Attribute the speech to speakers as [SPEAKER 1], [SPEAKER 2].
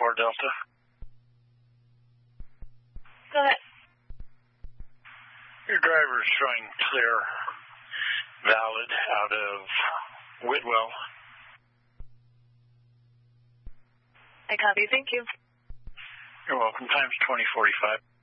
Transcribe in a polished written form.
[SPEAKER 1] Delta.
[SPEAKER 2] Go ahead.
[SPEAKER 1] Your driver is showing clear, valid out of Whitwell.
[SPEAKER 2] I copy. Thank you.
[SPEAKER 1] You're welcome. Time's 20:45.